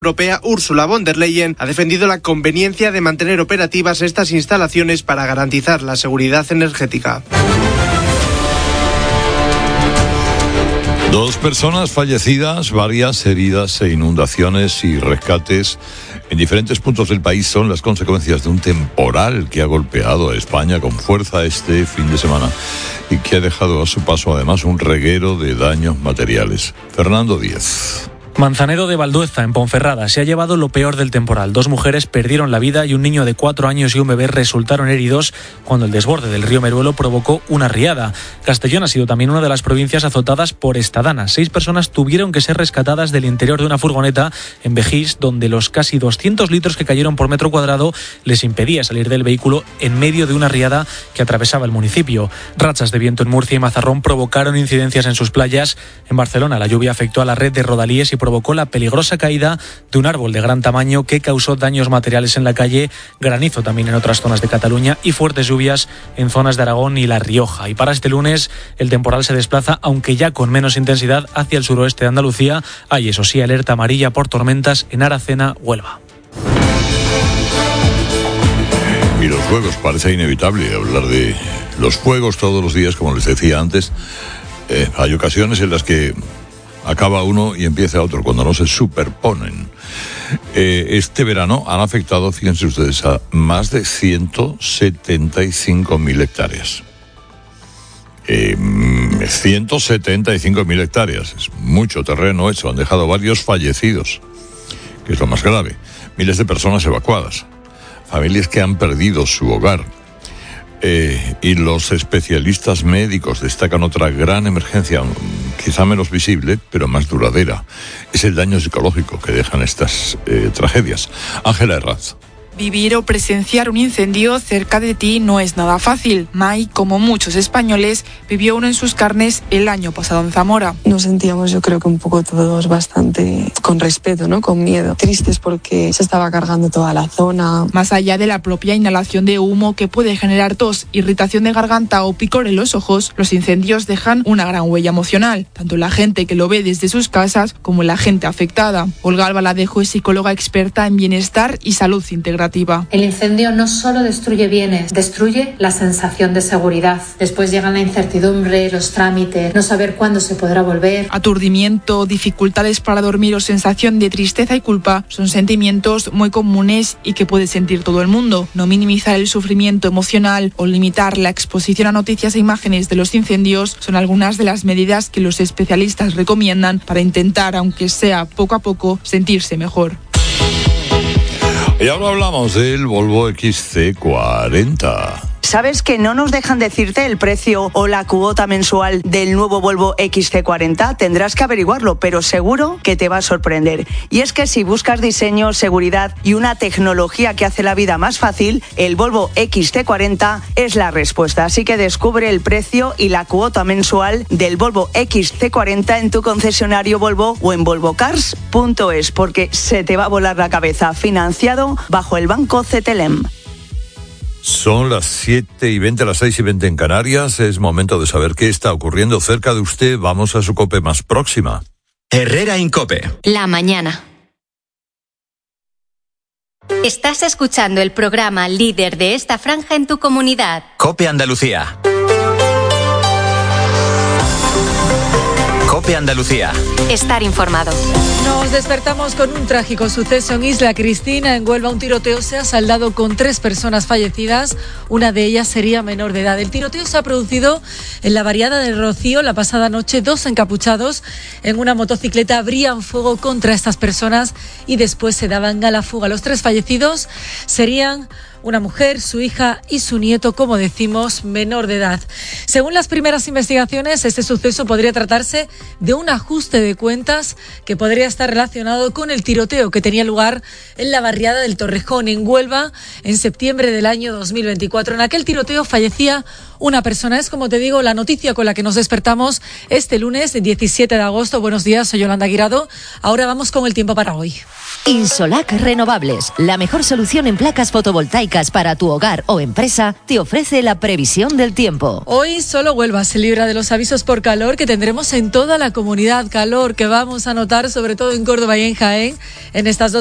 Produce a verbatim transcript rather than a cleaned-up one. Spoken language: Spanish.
Europea Ursula von der Leyen ha defendido la conveniencia de mantener operativas estas instalaciones para garantizar la seguridad energética. Dos personas fallecidas, varias heridas e inundaciones y rescates en diferentes puntos del país son las consecuencias de un temporal que ha golpeado a España con fuerza este fin de semana y que ha dejado a su paso además un reguero de daños materiales. Fernando Díez. Manzanedo de Valdueza, en Ponferrada, se ha llevado lo peor del temporal. Dos mujeres perdieron la vida y un niño de cuatro años y un bebé resultaron heridos cuando el desborde del río Meruelo provocó una riada. Castellón ha sido también una de las provincias azotadas por esta dana. Seis personas tuvieron que ser rescatadas del interior de una furgoneta en Vejís, donde los casi doscientos litros que cayeron por metro cuadrado les impedía salir del vehículo en medio de una riada que atravesaba el municipio. Rachas de viento en Murcia y Mazarrón provocaron incidencias en sus playas. En Barcelona, la lluvia afectó a la red de rodalíes y provocó la peligrosa caída de un árbol de gran tamaño que causó daños materiales en la calle, granizo también en otras zonas de Cataluña y fuertes lluvias en zonas de Aragón y La Rioja. Y para este lunes el temporal se desplaza, aunque ya con menos intensidad, hacia el suroeste de Andalucía. Hay, eso sí, alerta amarilla por tormentas en Aracena, Huelva. Y los fuegos, parece inevitable hablar de los fuegos todos los días, como les decía antes. Eh, hay ocasiones en las que acaba uno y empieza otro, cuando no se superponen. Eh, este verano han afectado, fíjense ustedes, a más de ciento setenta y cinco mil hectáreas. Eh, ciento setenta y cinco mil hectáreas, es mucho terreno hecho, han dejado varios fallecidos, que es lo más grave, miles de personas evacuadas, familias que han perdido su hogar. Eh, y los especialistas médicos destacan otra gran emergencia, quizá menos visible, pero más duradera. Es el daño psicológico que dejan estas eh, tragedias. Ángela Herraz. Vivir o presenciar un incendio cerca de ti no es nada fácil. Mai, como muchos españoles, vivió uno en sus carnes el año pasado en Zamora. Nos sentíamos, yo creo que un poco todos bastante con respeto, ¿no? Con miedo. Tristes porque se estaba cargando toda la zona. Más allá de la propia inhalación de humo que puede generar tos, irritación de garganta o picor en los ojos, los incendios dejan una gran huella emocional, tanto la gente que lo ve desde sus casas como la gente afectada. Olga Albaladejo es psicóloga experta en bienestar y salud integral. El incendio no solo destruye bienes, destruye la sensación de seguridad. Después llegan la incertidumbre, los trámites, no saber cuándo se podrá volver. Aturdimiento, dificultades para dormir o sensación de tristeza y culpa son sentimientos muy comunes y que puede sentir todo el mundo. No minimizar el sufrimiento emocional o limitar la exposición a noticias e imágenes de los incendios son algunas de las medidas que los especialistas recomiendan para intentar, aunque sea poco a poco, sentirse mejor. Y ahora hablamos del Volvo X C cuarenta. ¿Sabes que no nos dejan decirte el precio o la cuota mensual del nuevo Volvo X C cuarenta? Tendrás que averiguarlo, pero seguro que te va a sorprender. Y es que si buscas diseño, seguridad y una tecnología que hace la vida más fácil, el Volvo X C cuarenta es la respuesta. Así que descubre el precio y la cuota mensual del Volvo X C cuarenta en tu concesionario Volvo o en volvo cars punto es, porque se te va a volar la cabeza. Financiado bajo el Banco Cetelem. Son las siete y veinte, las seis y veinte en Canarias. Es momento de saber qué está ocurriendo cerca de usted. Vamos a su COPE más próxima. Herrera Incope. La mañana. Estás escuchando el programa líder de esta franja en tu comunidad. COPE Andalucía. COPE Andalucía. Estar informado. Nos despertamos con un trágico suceso en Isla Cristina. En Huelva, un tiroteo se ha saldado con tres personas fallecidas. Una de ellas sería menor de edad. El tiroteo se ha producido en la variada de Rocío la pasada noche. Dos encapuchados en una motocicleta abrían fuego contra estas personas y después se daban a la fuga. Los tres fallecidos serían una mujer, su hija y su nieto, como decimos, menor de edad. Según las primeras investigaciones, este suceso podría tratarse de un ajuste de cuentas que podría estar relacionado con el tiroteo que tenía lugar en la barriada del Torrejón, en Huelva, en septiembre del año dos mil veinticuatro. En aquel tiroteo fallecía una persona. Es, como te digo, la noticia con la que nos despertamos este lunes diecisiete de agosto. Buenos días, soy Yolanda Guirado. Ahora vamos con el tiempo para hoy. Insolac Renovables, la mejor solución en placas fotovoltaicas para tu hogar o empresa, te ofrece la previsión del tiempo. Hoy solo Huelva se libra de los avisos por calor que tendremos en toda la comunidad. Calor que vamos a notar sobre todo en Córdoba y en Jaén en estas dos